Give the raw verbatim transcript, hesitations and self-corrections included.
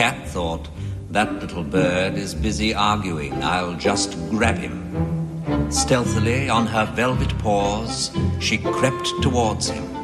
cat thought, "That little bird is busy arguing, I'll just grab him." Stealthily, on her velvet paws, she crept towards him.